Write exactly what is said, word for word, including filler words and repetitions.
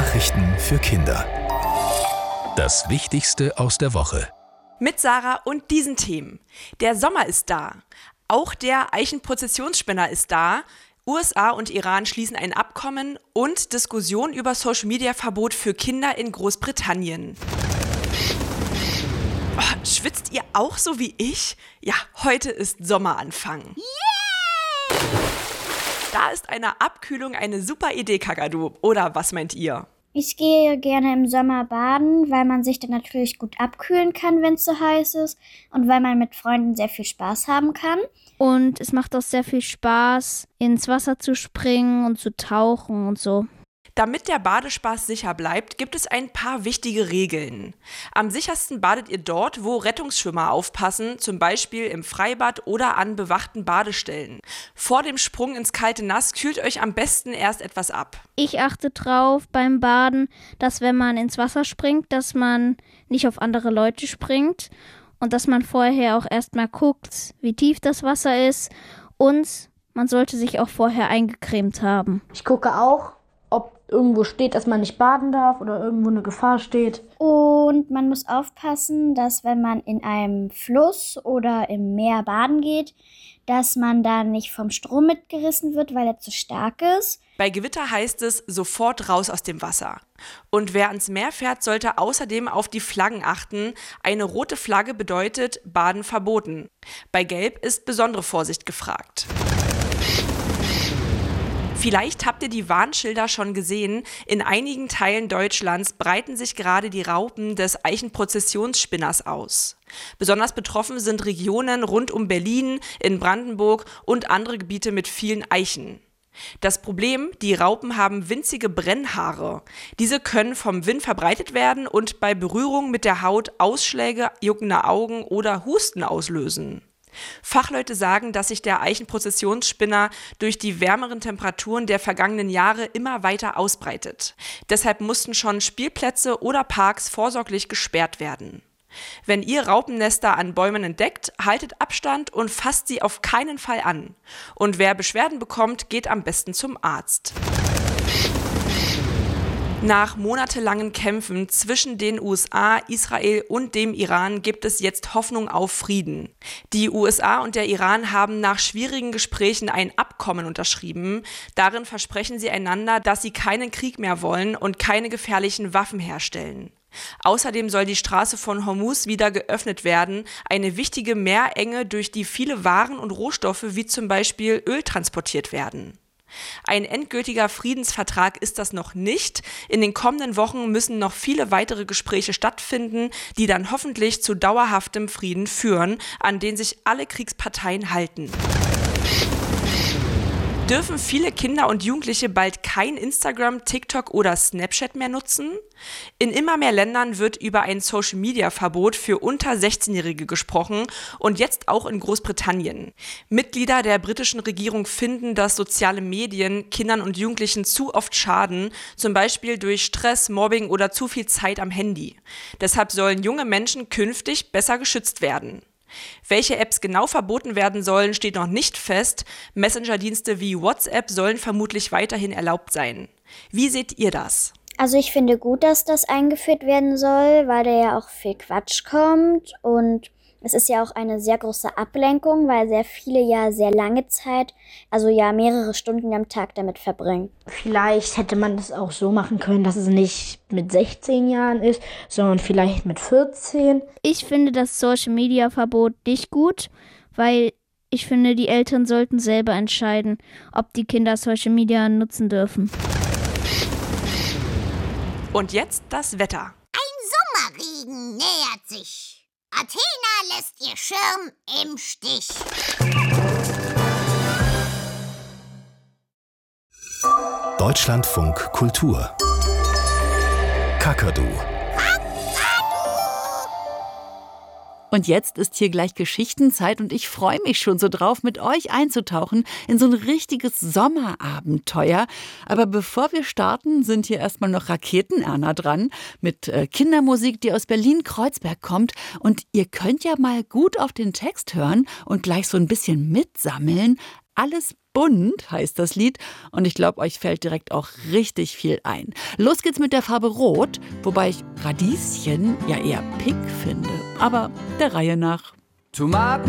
Nachrichten für Kinder. Das Wichtigste aus der Woche. Mit Sarah und diesen Themen. Der Sommer ist da. Auch der Eichenprozessionsspinner ist da. U S A und Iran schließen ein Abkommen und Diskussion über Social-Media-Verbot für Kinder in Großbritannien. Oh, schwitzt ihr auch so wie ich? Ja, heute ist Sommeranfang. Yeah! Da ist eine Abkühlung eine super Idee, Kakadu. Oder was meint ihr? Ich gehe gerne im Sommer baden, weil man sich dann natürlich gut abkühlen kann, wenn es so heiß ist. Und weil man mit Freunden sehr viel Spaß haben kann. Und es macht auch sehr viel Spaß, ins Wasser zu springen und zu tauchen und so. Damit der Badespaß sicher bleibt, gibt es ein paar wichtige Regeln. Am sichersten badet ihr dort, wo Rettungsschwimmer aufpassen, zum Beispiel im Freibad oder an bewachten Badestellen. Vor dem Sprung ins kalte Nass kühlt euch am besten erst etwas ab. Ich achte drauf beim Baden, dass wenn man ins Wasser springt, dass man nicht auf andere Leute springt und dass man vorher auch erstmal guckt, wie tief das Wasser ist, und man sollte sich auch vorher eingecremt haben. Ich gucke auch, ob irgendwo steht, dass man nicht baden darf oder irgendwo eine Gefahr steht. Und man muss aufpassen, dass wenn man in einem Fluss oder im Meer baden geht, dass man da nicht vom Strom mitgerissen wird, weil er zu stark ist. Bei Gewitter heißt es, sofort raus aus dem Wasser. Und wer ans Meer fährt, sollte außerdem auf die Flaggen achten. Eine rote Flagge bedeutet Baden verboten. Bei Gelb ist besondere Vorsicht gefragt. Vielleicht habt ihr die Warnschilder schon gesehen. In einigen Teilen Deutschlands breiten sich gerade die Raupen des Eichenprozessionsspinners aus. Besonders betroffen sind Regionen rund um Berlin, in Brandenburg und andere Gebiete mit vielen Eichen. Das Problem, die Raupen haben winzige Brennhaare. Diese können vom Wind verbreitet werden und bei Berührung mit der Haut Ausschläge, juckende Augen oder Husten auslösen. Fachleute sagen, dass sich der Eichenprozessionsspinner durch die wärmeren Temperaturen der vergangenen Jahre immer weiter ausbreitet. Deshalb mussten schon Spielplätze oder Parks vorsorglich gesperrt werden. Wenn ihr Raupennester an Bäumen entdeckt, haltet Abstand und fasst sie auf keinen Fall an. Und wer Beschwerden bekommt, geht am besten zum Arzt. Nach monatelangen Kämpfen zwischen den U S A, Israel und dem Iran gibt es jetzt Hoffnung auf Frieden. Die U S A und der Iran haben nach schwierigen Gesprächen ein Abkommen unterschrieben. Darin versprechen sie einander, dass sie keinen Krieg mehr wollen und keine gefährlichen Waffen herstellen. Außerdem soll die Straße von Hormuz wieder geöffnet werden, eine wichtige Meerenge, durch die viele Waren und Rohstoffe wie zum Beispiel Öl transportiert werden. Ein endgültiger Friedensvertrag ist das noch nicht. In den kommenden Wochen müssen noch viele weitere Gespräche stattfinden, die dann hoffentlich zu dauerhaftem Frieden führen, an den sich alle Kriegsparteien halten. Dürfen viele Kinder und Jugendliche bald kein Instagram, TikTok oder Snapchat mehr nutzen? In immer mehr Ländern wird über ein Social-Media-Verbot für unter sechzehnjährige gesprochen und jetzt auch in Großbritannien. Mitglieder der britischen Regierung finden, dass soziale Medien Kindern und Jugendlichen zu oft schaden, zum Beispiel durch Stress, Mobbing oder zu viel Zeit am Handy. Deshalb sollen junge Menschen künftig besser geschützt werden. Welche Apps genau verboten werden sollen, steht noch nicht fest. Messenger-Dienste wie WhatsApp sollen vermutlich weiterhin erlaubt sein. Wie seht ihr das? Also ich finde gut, dass das eingeführt werden soll, weil da ja auch viel Quatsch kommt. Und es ist ja auch eine sehr große Ablenkung, weil sehr viele ja sehr lange Zeit, also ja mehrere Stunden am Tag damit verbringen. Vielleicht hätte man das auch so machen können, dass es nicht mit sechzehn Jahren ist, sondern vielleicht mit vierzehn. Ich finde das Social-Media-Verbot nicht gut, weil ich finde, die Eltern sollten selber entscheiden, ob die Kinder Social Media nutzen dürfen. Und jetzt das Wetter. Ein Sommerregen nähert sich. Athena lässt ihr Schirm im Stich. Deutschlandfunk Kultur. Kakadu. Und jetzt ist hier gleich Geschichtenzeit und ich freue mich schon so drauf, mit euch einzutauchen in so ein richtiges Sommerabenteuer. Aber bevor wir starten, sind hier erstmal noch Raketen-Erna dran mit äh, Kindermusik, die aus Berlin-Kreuzberg kommt. Und ihr könnt ja mal gut auf den Text hören und gleich so ein bisschen mitsammeln. Alles bunt heißt das Lied und ich glaube, euch fällt direkt auch richtig viel ein. Los geht's mit der Farbe Rot, wobei ich Radieschen ja eher pink finde, aber der Reihe nach. Tomaten